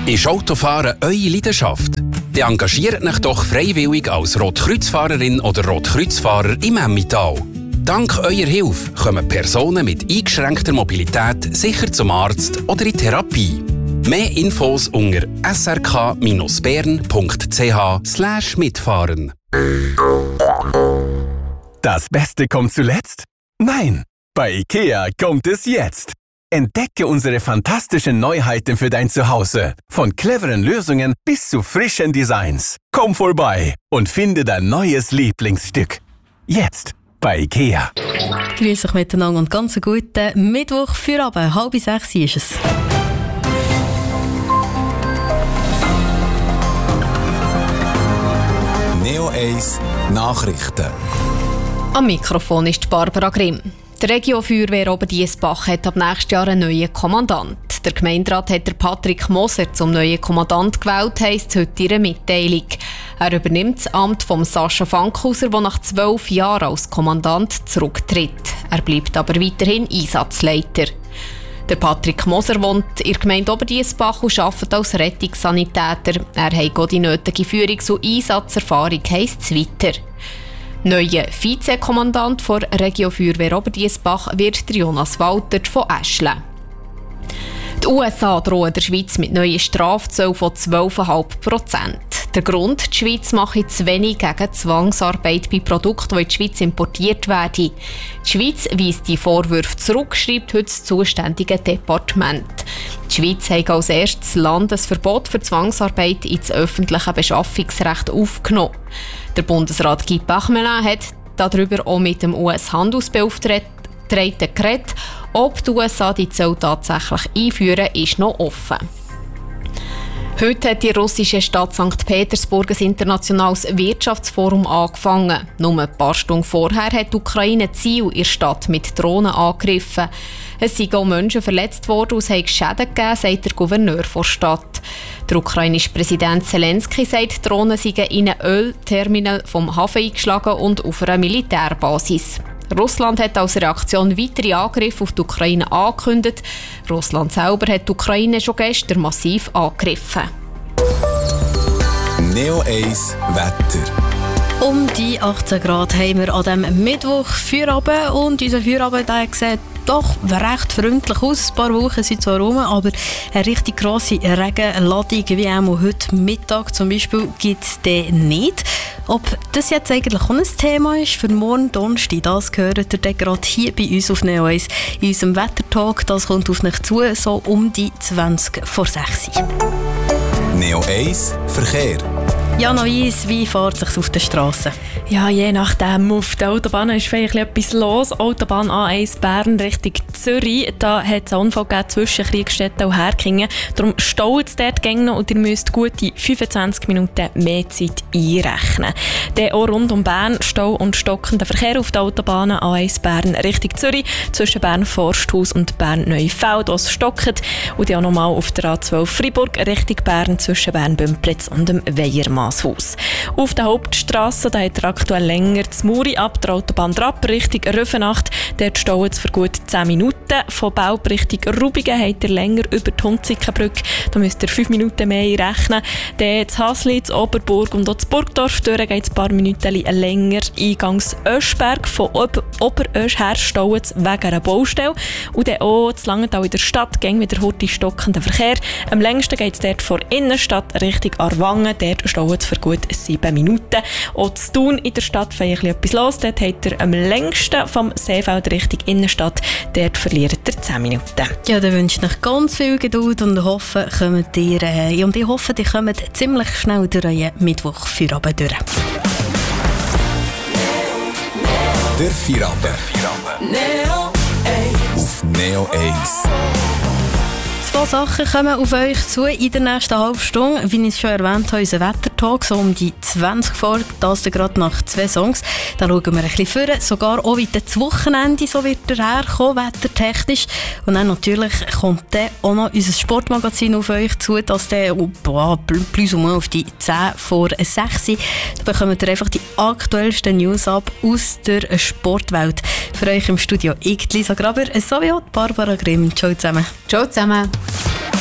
Ist Autofahren eure Leidenschaft? Dann engagiert euch doch freiwillig als Rotkreuzfahrerin oder Rotkreuzfahrer im Emmental. Dank eurer Hilfe kommen Personen mit eingeschränkter Mobilität sicher zum Arzt oder in Therapie. Mehr Infos unter srk-bern.ch/mitfahren. Das Beste kommt zuletzt? Nein, bei IKEA kommt es jetzt. Entdecke unsere fantastischen Neuheiten für dein Zuhause. Von cleveren Lösungen bis zu frischen Designs. Komm vorbei und finde dein neues Lieblingsstück. Jetzt bei IKEA. Grüß euch miteinander und ganz einen guten Mittwoch für Abend. 5:30 ist es. Neo 1 Nachrichten. Am Mikrofon ist Barbara Grimm. Die Region-Feuerwehr Oberdiessbach hat ab nächstes Jahr einen neuen Kommandant. Der Gemeinderat hat Patrick Moser zum neuen Kommandant gewählt, heisst es heute in einer Mitteilung. Er übernimmt das Amt von Sascha Fankhauser, der nach 12 Jahren als Kommandant zurücktritt. Er bleibt aber weiterhin Einsatzleiter. Der Patrick Moser wohnt in der Gemeinde Oberdiessbach und arbeitet als Rettungssanitäter. Er hat auch die nötige Führungs- und Einsatzerfahrung, heisst es weiter. Neuer Vizekommandant der Region-Feuerwehr Oberdiessbach wird Jonas Waltert von Eschle. Die USA drohen der Schweiz mit neuen Strafzöllen von 12,5%. Der Grund: die Schweiz mache zu wenig gegen Zwangsarbeit bei Produkten, die in die Schweiz importiert werden. Die Schweiz weist die Vorwürfe zurück, schreibt heute das zuständige Departement. Die Schweiz hat als erstes Land ein Verbot für Zwangsarbeit ins öffentliche Beschaffungsrecht aufgenommen. Der Bundesrat Guy Parmelin hat darüber auch mit dem US-Handelsbeauftragten geredet. Ob die USA die Zölle tatsächlich einführen, ist noch offen. Heute hat die russische Stadt St. Petersburg ein internationales Wirtschaftsforum angefangen. Nur ein paar Stunden vorher hat die Ukraine Ziel in der Stadt mit Drohnen angegriffen. Es sind auch Menschen verletzt worden und es hat Schäden gegeben, sagt der Gouverneur der Stadt. Der ukrainische Präsident Zelensky sagt, die Drohnen seien in ein Ölterminal vom Hafen eingeschlagen und auf einer Militärbasis. Russland hat als Reaktion weitere Angriffe auf die Ukraine angekündigt. Russland selber hat die Ukraine schon gestern massiv angegriffen. Neo 1 Wetter. Um die 18 Grad haben wir an diesem Mittwoch Feierabend und unser Feierabend sieht doch recht freundlich aus. Ein paar Wochen sind zwar rum, aber eine richtig grosse Regenladung wie auch heute Mittag zum Beispiel gibt es nicht. Ob das jetzt eigentlich auch ein Thema ist für morgen Donnerstag, das gehört ihr dann gerade hier bei uns auf Neo 1 in unserem Wettertalk. Das kommt auf euch zu, so um die 20 vor 6 Uhr. Neo 1 Verkehr. Jana Weiss, wie fährt es sich auf der Straße? Ja, je nachdem. Auf der Autobahn ist vielleicht etwas los. Autobahn A1 Bern Richtung Zürich. Da hat es einen Unfall gegeben zwischen Kriegstetten und Herkingen. Darum staut es dort noch und ihr müsst gute 25 Minuten mehr Zeit einrechnen. Dann auch rund um Bern Stau und stockender Verkehr auf der Autobahn A1 Bern Richtung Zürich zwischen Bern Forsthaus und Bern Neufeld, was stockt. Und dann auch nochmal auf der A12 Freiburg Richtung Bern zwischen Bern Bümplitz und dem Weiermanshaus. Auf der Hauptstrasse da hat er aktuell länger das Muri ab der Autobahn Drapp Richtung Röfenacht. Dort staut es für gut 10 Minuten. Von Baub Richtung Rubigen hat er länger über die Hunzikenbrücke. Da müsst ihr 5 Minuten mehr rechnen. Dann das Hasli, das Oberburg und auch das Burgdorf. Dort geht es ein paar Minuten länger. Eingangs Öschberg von Oberösch her staut es wegen einer Baustelle. Und dann auch das Langenthal in der Stadt gehen wieder hurtig stockender Verkehr. Am längsten geht es dort von Innenstadt Richtung Aarwangen. Dort staut es für gut 7 Minuten. Auch das Thun in der Stadt fängt etwas los. Dort hat er am längsten vom Seefeld Richtung Innenstadt. Dort verliert er 10 Minuten. Ja, dann wünsche ich euch ganz viel Geduld und hoffe, ihr kommt ziemlich schnell durch euren Mittwoch Feierabend durch. Der Feierabend. Auf Neo 1. 2 Sachen kommen auf euch zu in der nächsten halben Stunde. Wie ich es schon erwähnt habe, unser Wettertalk, so um die 20 Folgen, das gerade nach 2 Songs. Da schauen wir ein bisschen vor, sogar auch wieder das Wochenende, so wird herkommen, wettertechnisch. Und dann natürlich kommt dann auch noch unser Sportmagazin auf euch zu, das dann plus ou moins auf die 10 vor 6 Uhr. Da bekommt ihr einfach die aktuellsten News ab aus der Sportwelt. Für euch im Studio ich, Lisa Graber, sowie auch Barbara Grimm. Ciao zusammen. Ciao zusammen.